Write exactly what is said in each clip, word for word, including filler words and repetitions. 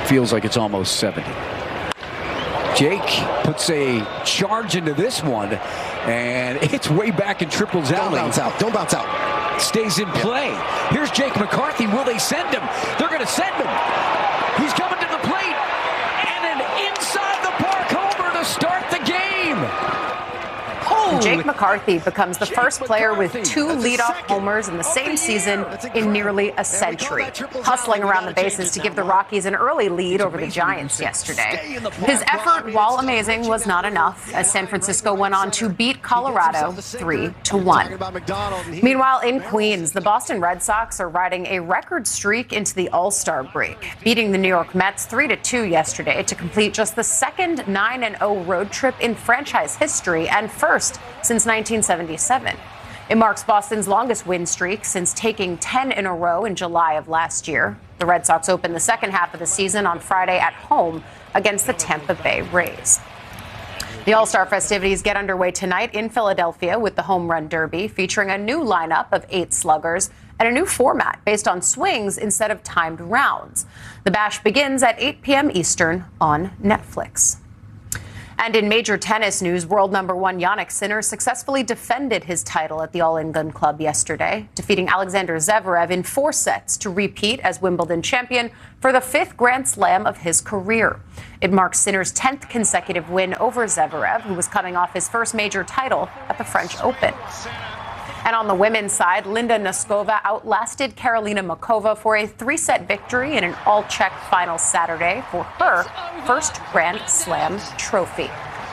feels like it's almost seventy. Jake puts a charge into this one, and it's way back in Triples alley. Don't bounce out. Don't bounce out. Stays in play. Here's Jake McCarthy. Will they send him? They're going to send him. He's coming to the plate, and an inside the park homer to start the game. Jake McCarthy becomes the Jake first player McCarthy. with two That's leadoff second. homers in the same season That's in nearly a century, hustling around the bases to give the Rockies an early lead over the Giants yesterday. His effort, while amazing, was not enough as San Francisco went on to beat Colorado three to one. Meanwhile, in Queens, the Boston Red Sox are riding a record streak into the All-Star break, beating the New York Mets three to two yesterday to complete just the second nine and oh road trip in franchise history and first since nineteen seventy-seven. It marks Boston's longest win streak since taking ten in a row in July of last year. The Red Sox opened the second half of the season on Friday at home against the Tampa Bay Rays. The All-Star festivities get underway tonight in Philadelphia with the Home Run Derby, featuring a new lineup of eight sluggers and a new format based on swings instead of timed rounds. The bash begins at eight p.m. Eastern on Netflix. And in major tennis news, world number one Jannik Sinner successfully defended his title at the All England Club yesterday, defeating Alexander Zverev in four sets to repeat as Wimbledon champion for the fifth Grand Slam of his career. It marks Sinner's tenth consecutive win over Zverev, who was coming off his first major title at the French Open. And on the women's side, Linda Noskova outlasted Karolina Muchova for a three-set victory in an all-Czech final Saturday for her first Grand Slam trophy.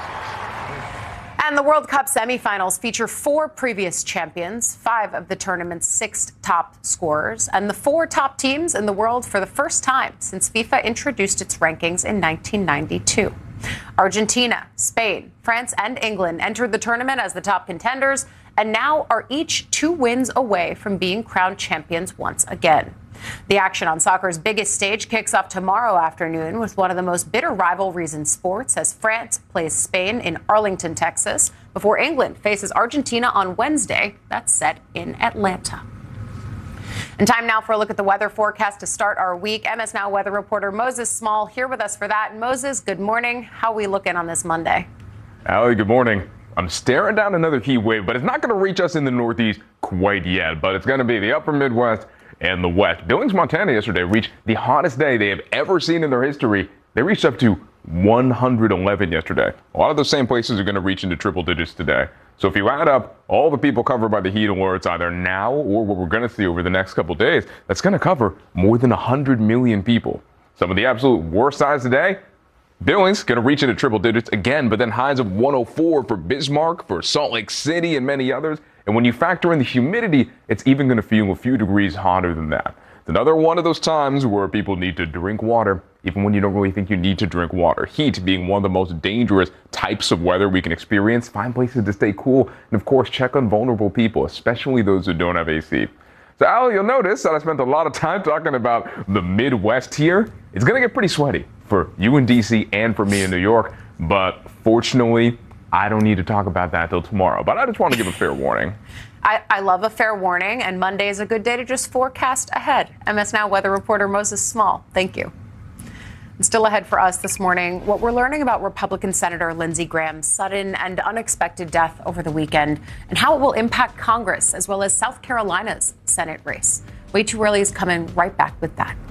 And the World Cup semifinals feature four previous champions, five of the tournament's six top scorers, and the four top teams in the world for the first time since FIFA introduced its rankings in nineteen ninety-two. Argentina, Spain, France, and England entered the tournament as the top contenders and now are each two wins away from being crowned champions once again. The action on soccer's biggest stage kicks off tomorrow afternoon with one of the most bitter rivalries in sports as France plays Spain in Arlington, Texas, before England faces Argentina on Wednesday. That's set in Atlanta. And time now for a look at the weather forecast to start our week. M S Now weather reporter Moses Small here with us for that. Moses, good morning. How are we looking on this Monday? Allie, good morning. I'm staring down another heat wave, but it's not going to reach us in the Northeast quite yet, but it's going to be the upper Midwest and the West. Billings, Montana yesterday reached the hottest day they have ever seen in their history. They reached up to one hundred eleven yesterday. A lot of those same places are going to reach into triple digits today. So if you add up all the people covered by the heat alerts either now or what we're going to see over the next couple days, that's going to cover more than one hundred million people. Some of the absolute worst size today, Billings going to reach into triple digits again, but then highs of one oh four for Bismarck, for Salt Lake City, and many others. And when you factor in the humidity, it's even going to feel a few degrees hotter than that. It's another one of those times where people need to drink water, even when you don't really think you need to drink water. Heat being one of the most dangerous types of weather we can experience. Find places to stay cool, and of course, check on vulnerable people, especially those who don't have A C. So, Al, you'll notice that I spent a lot of time talking about the Midwest here. It's going to get pretty sweaty for you in D C and for me in New York, but fortunately, I don't need to talk about that till tomorrow. But I just want to give a fair warning. I, I love a fair warning, and Monday is a good day to just forecast ahead. M S Now weather reporter Moses Small, thank you. And still ahead for us this morning, what we're learning about Republican Senator Lindsey Graham's sudden and unexpected death over the weekend and how it will impact Congress as well as South Carolina's Senate race. Way Too Early is coming right back with that.